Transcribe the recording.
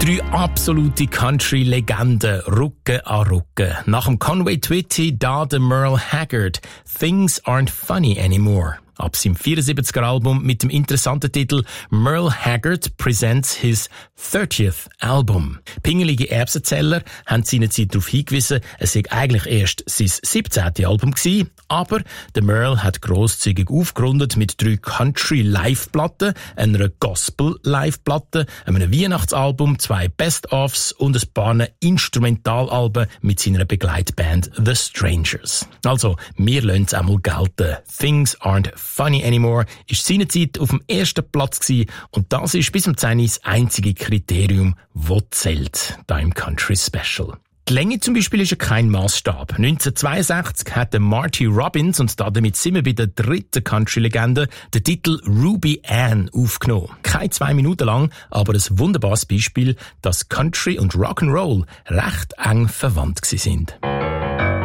Drei absolute Country-Legenden, Rücken an Rücken. Nach dem Conway Twitty da der Merle Haggard. Things aren't funny anymore. Ab seinem 74er-Album mit dem interessanten Titel Merle Haggard presents his 30th Album. Pingelige Erbsenzähler haben seinerzeit darauf hingewiesen, es sei eigentlich erst sein 17. Album gewesen, aber der Merle hat grosszügig aufgerundet mit 3 Country-Live-Platten, einer Gospel-Live-Platte, einem Weihnachtsalbum, 2 Best-ofs und ein paar Instrumentalalben mit seiner Begleitband The Strangers. Also, wir lassen es einmal gelten. Things aren't funny anymore ist seinerzeit auf dem ersten Platz gewesen und das ist bis zum 10 das einzige Kriterium, das zählt, da im Country Special. Die Länge zum Beispiel ist ja kein Maßstab. 1962 hat der Marty Robbins, und damit sind wir bei der dritten Country-Legende, den Titel Ruby Ann aufgenommen. Keine 2 Minuten lang, aber ein wunderbares Beispiel, dass Country und Rock'n'Roll recht eng verwandt gewesen sind.